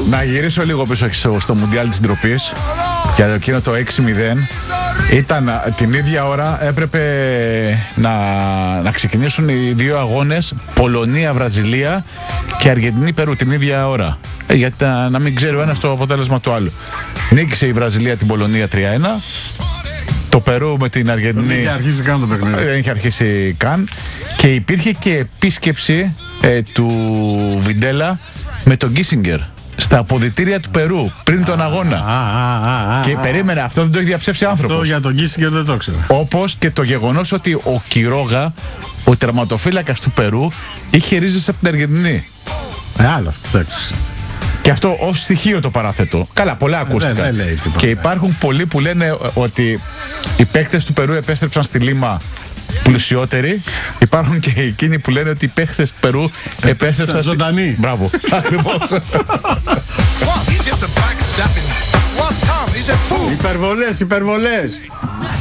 Να γυρίσω λίγο πίσω στο Μουντιάλ της ντροπής. Για εκείνο το 6-0. Ήταν την ίδια ώρα, έπρεπε να ξεκινήσουν οι δύο αγώνες, Πολωνία-Βραζιλία και Αργεντινή-Περού την ίδια ώρα. Γιατί να μην ξέρει ο ένας το αποτέλεσμα του άλλου. Νίκησε η Βραζιλία την Πολωνία 3-1. Το Περού με την Αργεντινή δεν είχε αρχίσει καν το παιχνίδι. Δεν είχε αρχίσει καν. Και υπήρχε και επίσκεψη του Βιντέλα με τον Κίσιγκερ στα αποδυτήρια του Περού πριν τον αγώνα. Και περίμενε, αυτό δεν το έχει διαψεύσει άνθρωπος. Αυτό για τον Κίσιγκερ δεν το ξέρω. Όπως και το γεγονός ότι ο Κιρόγα, ο τερματοφύλακας του Περού, είχε ρίζες από την Αργεντινή. Άλλο αυτό. Και αυτό ως στοιχείο το παραθέτω. Καλά, πολλά ακούστηκαν. Και υπάρχουν πολλοί που λένε ότι οι παίκτες του Περού επέστρεψαν στη Λίμα πλουσιότεροι. Υπάρχουν και εκείνοι που λένε ότι οι παίκτες του Περού επέστρεψαν ζωντανοί. Μπράβο. Ακριβώς. Υπερβολές.